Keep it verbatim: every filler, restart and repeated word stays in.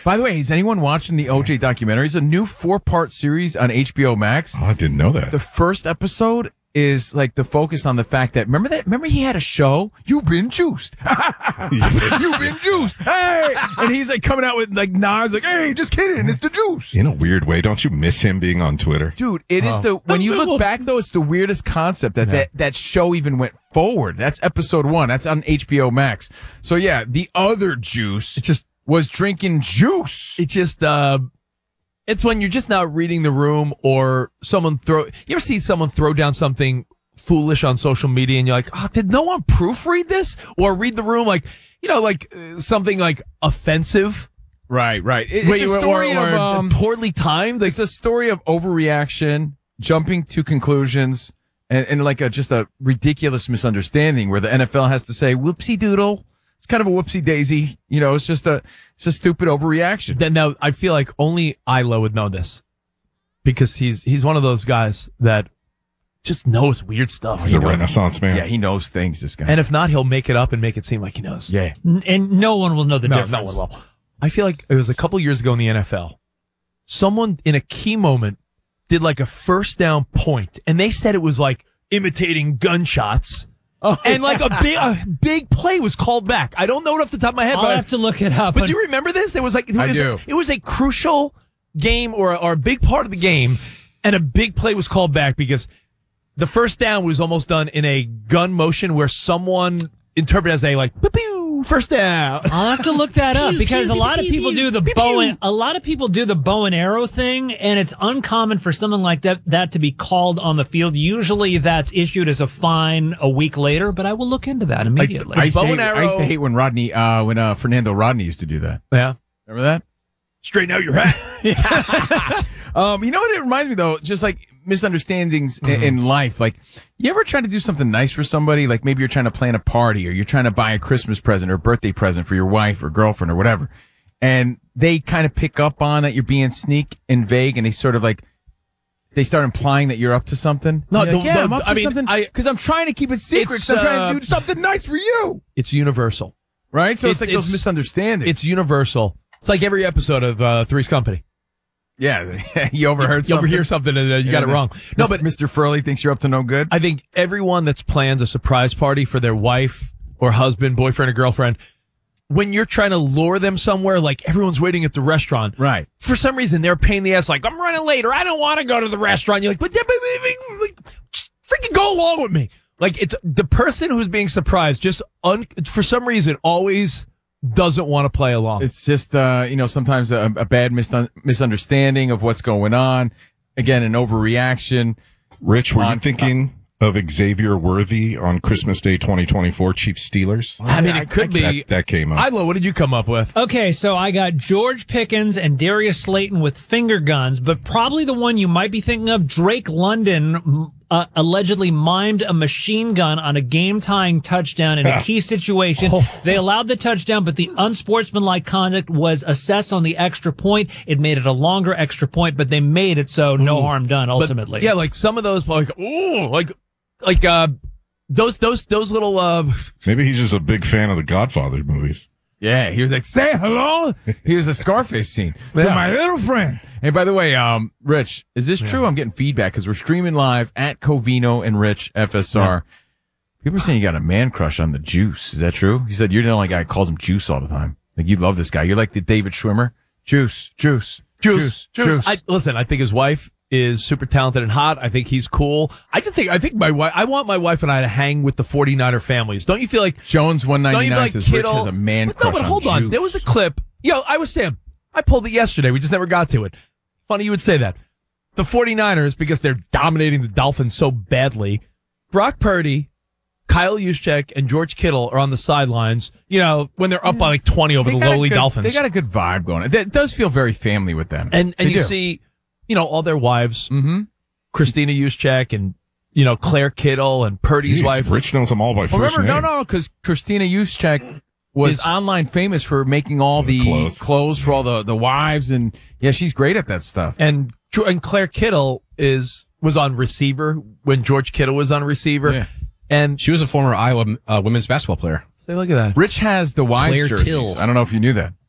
By the way, is anyone watching the O J documentary? It's a new four-part series on H B O Max. Oh, I didn't know that. The first episode is like the focus on the fact that remember that remember he had a show. You've been juiced. You've been juiced. Hey, and he's like coming out with like knives, like, hey, just kidding, it's the juice. In a weird way, don't you miss him being on Twitter, dude? It oh. is the when you look back though, it's the weirdest concept that yeah. that that show even went forward. That's episode one. That's on H B O Max. So yeah, the other juice, it just was drinking juice. It just. uh It's when you're just not reading the room or someone throw, you ever see someone throw down something foolish on social media and you're like, oh, did no one proofread this? Or read the room like, you know, like uh, something like offensive. Right, right. It, it's Wait, a story or, or, of, um, poorly timed. It's a story of overreaction, jumping to conclusions, and, and like a, just a ridiculous misunderstanding where the N F L has to say, whoopsie doodle. It's kind of a whoopsie daisy, you know. It's just a, it's a stupid overreaction. Then now I feel like only Ilo would know this because he's he's one of those guys that just knows weird stuff. He's he a knows. Renaissance man. Yeah, he knows things. This guy, and if not, he'll make it up and make it seem like he knows. Yeah, and no one will know the no, difference. No one will. I feel like it was a couple years ago in the N F L. Someone in a key moment did like a first down point, and they said it was like imitating gunshots. Oh, and like a big, a big play was called back. I don't know it off the top of my head. I'll but have to look it up. But do you remember this? There was like, it was, I do. it was a crucial game or, or a big part of the game, and a big play was called back because the first down was almost done in a gun motion where someone interpreted as a like, pew, first down. I'll have to look that up because a lot of people do the bow and a lot of people do the bow and arrow thing, and it's uncommon for something like that that to be called on the field. Usually, that's issued as a fine a week later. But I will look into that immediately. I, I, used, bow to hate, and arrow, I used to hate when Rodney, uh, when uh, Fernando Rodney used to do that. Yeah, remember that? Straighten out your hat. um, you know what it reminds me though? Just like misunderstandings mm-hmm. in, in life. Like, you ever try to do something nice for somebody? Like maybe you're trying to plan a party or you're trying to buy a Christmas present or a birthday present for your wife or girlfriend or whatever. And they kind of pick up on that you're being sneak and vague, and they sort of like, they start implying that you're up to something. No, like, the, yeah, the, I'm up to I mean, something because I'm trying to keep it secret. 'Cause I'm trying uh, to do something nice for you. It's universal. Right? So it's, It's- like it's- those misunderstandings. It's universal. It's like every episode of uh, Three's Company. Yeah, you overheard You something. overhear something and uh, you Yeah, got it wrong. No, but Mister Furley thinks you're up to no good. I think everyone that's plans a surprise party for their wife or husband, boyfriend or girlfriend, when you're trying to lure them somewhere, like everyone's waiting at the restaurant. Right. For some reason, they're a pain in the ass. Like, I'm running late or I don't want to go to the restaurant. You're like, but like, just freaking go along with me. Like, it's the person who's being surprised just un, for some reason always doesn't want to play along. It's just, uh, you know, sometimes a, a bad mis- misunderstanding of what's going on. Again, an overreaction. Rich, were on, you thinking of Xavier Worthy on Christmas Day twenty twenty-four, Chiefs Steelers? I mean, it could be. That, that came up. Ilo, what did you come up with? Okay, so I got George Pickens and Darius Slayton with finger guns, but probably the one you might be thinking of, Drake London uh, allegedly mimed a machine gun on a game-tying touchdown in a key situation. Oh. They allowed the touchdown, but the unsportsmanlike conduct was assessed on the extra point. It made it a longer extra point, but they made it so no Ooh. harm done ultimately. But, yeah, like some of those, like, ooh, like, like, uh, those, those, those little, uh, Maybe he's just a big fan of the Godfather movies. Yeah, he was like, say hello. He was a Scarface scene to Yeah. my little friend. Hey, by the way, um, Rich, is this true? I'm getting feedback because we're streaming live at Covino and Rich F S R. Yeah. People are saying you got a man crush on the Juice. Is that true? He said you're the only guy who calls him Juice all the time. Like, you love this guy. You're like the David Schwimmer. Juice, Juice, Juice, Juice, Juice. I, listen, I think his wife is super talented and hot. I think he's cool. I just think, I think my wife, I want my wife and I to hang with the forty-niner families. Don't you feel like Jones one ninety-nine like says Kittle, Rich has a man but crush no, but hold on. Juice. There was a clip. Yo, I was Sam. I pulled it yesterday. We just never got to it. Funny you would say that. The forty-niners, because they're dominating the Dolphins so badly, Brock Purdy, Kyle Juszczyk, and George Kittle are on the sidelines, you know, when they're up by like twenty over They the got a lowly good- Dolphins. They got a good vibe going. It does feel very family with them. and and They you do. see, you know, all their wives, Mm-hmm. Christina Juszczyk and, you know, Claire Kittle and Purdy's Jeez, wife. Rich knows them all by Well, first remember, name. no, no, because Christina Juszczyk was Is- online famous for making all the, The clothes. clothes for all the, the wives, and yeah, she's great at that stuff. And and Claire Kittle is was on receiver when George Kittle was on receiver. Yeah. And She was a former Iowa uh, women's basketball player. say, look at that. Rich has the wives Claire jerseys. Till. I don't know if you knew that.